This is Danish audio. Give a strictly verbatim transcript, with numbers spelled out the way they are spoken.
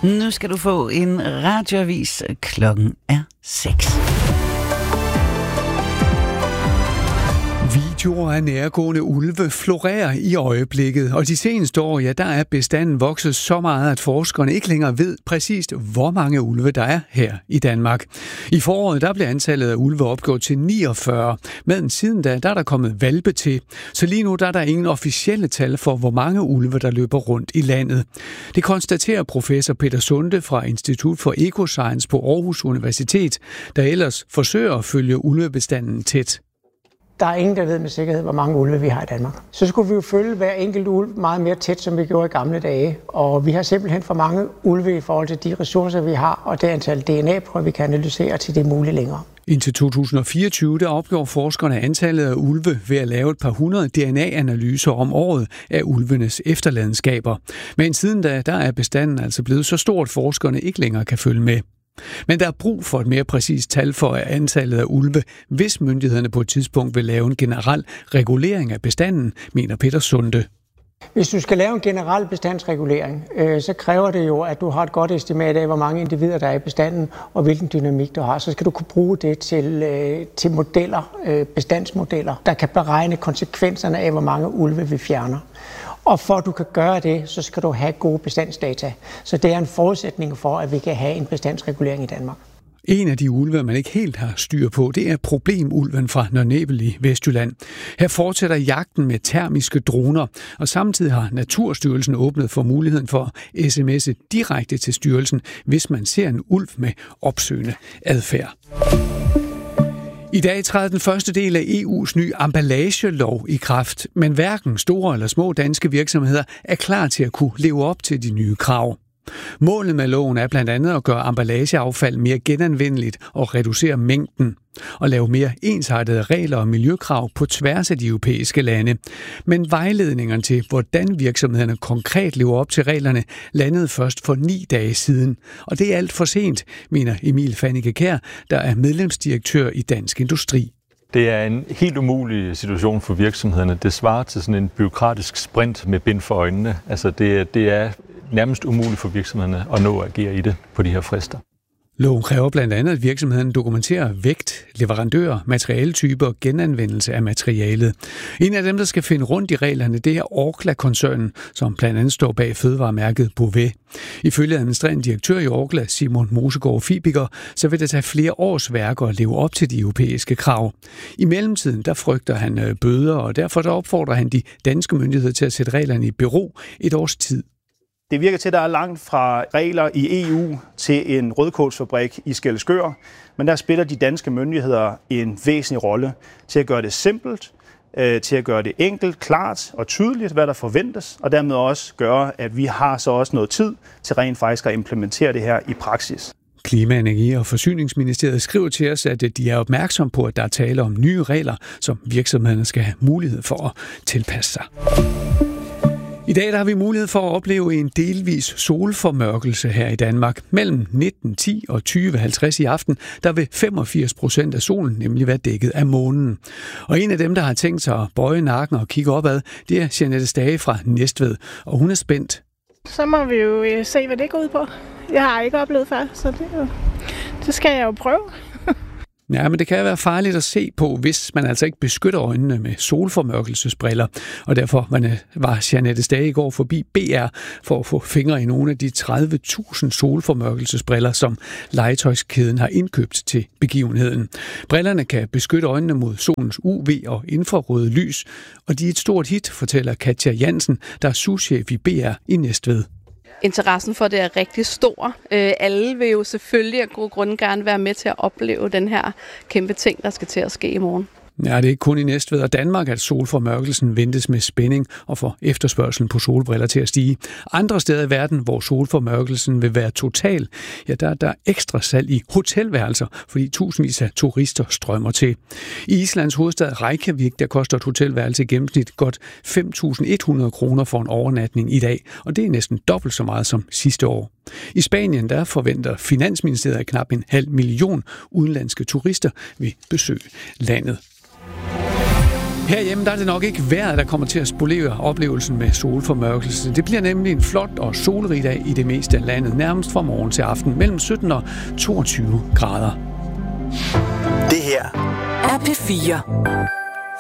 Nu skal du få en radioavis. Klokken er seks. Videoer af nærgående ulve florerer i øjeblikket, og de seneste år, ja, der er bestanden vokset så meget, at forskerne ikke længere ved præcist, hvor mange ulve der er her i Danmark. I foråret, der blev antallet af ulve opgjort til niogfyrre, men siden da, der er der kommet hvalpe til. Så lige nu, der er der ingen officielle tal for, hvor mange ulve, der løber rundt i landet. Det konstaterer professor Peter Sunde fra Institut for Ecoscience på Aarhus Universitet, der ellers forsøger at følge ulvebestanden tæt. Der er ingen, der ved med sikkerhed, hvor mange ulve vi har i Danmark. Så skulle vi jo følge hver enkelt ulv meget mere tæt, som vi gjorde i gamle dage. Og vi har simpelthen for mange ulve i forhold til de ressourcer, vi har, og det antal D N A-prøver, vi kan analysere til det muligt længere. Indtil to tusind og fireogtyve, der opgjorde forskerne antallet af ulve ved at lave et par hundrede D N A-analyser om året af ulvenes efterladenskaber. Men siden da, der er bestanden altså blevet så stor, at forskerne ikke længere kan følge med. Men der er brug for et mere præcist tal for antallet af ulve, hvis myndighederne på et tidspunkt vil lave en generel regulering af bestanden, mener Peter Sunde. Hvis du skal lave en generel bestandsregulering, øh, så kræver det jo, at du har et godt estimat af, hvor mange individer der er i bestanden, og hvilken dynamik du har. Så skal du kunne bruge det til, øh, til modeller, øh, bestandsmodeller, der kan beregne konsekvenserne af, hvor mange ulve vi fjerner. Og for at du kan gøre det, så skal du have gode bestandsdata. Så det er en forudsætning for, at vi kan have en bestandsregulering i Danmark. En af de ulve, man ikke helt har styr på, det er problemulven fra Nørrebro i Vestjylland. Her fortsætter jagten med termiske droner, og samtidig har Naturstyrelsen åbnet for muligheden for at sms'e direkte til styrelsen, hvis man ser en ulv med opsøgende adfærd. I dag træder den første del af E U's nye emballagelov i kraft, men hverken store eller små danske virksomheder er klar til at kunne leve op til de nye krav. Målet med loven er blandt andet at gøre emballageaffald mere genanvendeligt og reducere mængden, og lave mere ensartede regler og miljøkrav på tværs af de europæiske lande. Men vejledningerne til, hvordan virksomhederne konkret lever op til reglerne, landede først for ni dage siden. Og det er alt for sent, mener Emil Fannike Kjær, der er medlemsdirektør i Dansk Industri. Det er en helt umulig situation for virksomhederne. Det svarer til sådan en bureaukratisk sprint med bind for øjnene. Altså det, det er nærmest umuligt for virksomhederne at nå at agere i det på de her frister. Loven kræver blandt andet, at virksomheden dokumenterer vægt, leverandører, materialetyper og genanvendelse af materialet. En af dem, der skal finde rundt i reglerne, det er Orkla-koncernen, som blandt andet står bag fødevaremærket Beauvais. Ifølge administrerende direktør i Orkla, Simon Mosegaard Fibiger, så vil det tage flere års værker at leve op til de europæiske krav. I mellemtiden, der frygter han bøder, og derfor der opfordrer han de danske myndigheder til at sætte reglerne i bero et års tid. Det virker til, at der er langt fra regler i E U til en rødkålsfabrik i Skælskør, men der spiller de danske myndigheder en væsentlig rolle til at gøre det simpelt, til at gøre det enkelt, klart og tydeligt, hvad der forventes, og dermed også gøre, at vi har så også noget tid til rent faktisk at implementere det her i praksis. Klima-, Energi- og Forsyningsministeriet skriver til os, at de er opmærksom på, at der er tale om nye regler, som virksomhederne skal have mulighed for at tilpasse sig. I dag der har vi mulighed for at opleve en delvis solformørkelse her i Danmark. Mellem nitten ti og tyve halvtreds i aften, der vil femogfirs procent af solen nemlig være dækket af månen. Og en af dem, der har tænkt sig at bøje nakken og kigge opad, det er Jeanette Stage fra Næstved, og hun er spændt. Så må vi jo se, hvad det går ud på. Jeg har ikke oplevet før, så det, det skal jeg jo prøve. Ja, men det kan være farligt at se på, hvis man altså ikke beskytter øjnene med solformørkelsesbriller. Og derfor var Jeanette Stage i går forbi B R for at få fingre i nogle af de tredive tusind solformørkelsesbriller, som legetøjskæden har indkøbt til begivenheden. Brillerne kan beskytte øjnene mod solens U V og infrarøde lys, og de er et stort hit, fortæller Katja Jansen, der er souschef i B R i Næstved. Interessen for det er rigtig stor. Alle vil jo selvfølgelig af gode grunde gerne være med til at opleve den her kæmpe ting, der skal til at ske i morgen. Ja, det er ikke kun i Næstved og Danmark, at solformørkelsen ventes med spænding og får efterspørgselen på solbriller til at stige. Andre steder i verden, hvor solformørkelsen vil være total, ja, der er der ekstra salg i hotelværelser, fordi tusindvis af turister strømmer til. I Islands hovedstad Reykjavik, der koster et hotelværelse i gennemsnit godt fem tusind et hundrede kroner for en overnatning i dag, og det er næsten dobbelt så meget som sidste år. I Spanien, der forventer Finansministeriet, at knap en halv million udenlandske turister vil besøge landet. Herhjemme der er det nok ikke vejret, der kommer til at spolere oplevelsen med solformørkelse. Det bliver nemlig en flot og solrig dag i det meste af landet, nærmest fra morgen til aften, mellem sytten og toogtyve grader. Det her er P fire.